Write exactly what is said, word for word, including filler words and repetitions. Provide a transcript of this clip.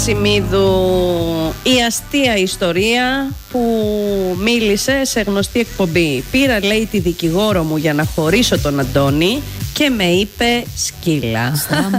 Σιμίδου, η αστεία ιστορία που μίλησε σε γνωστή εκπομπή. Πήρα, λέει, τη δικηγόρο μου για να χωρίσω τον Αντώνη και με είπε σκύλα.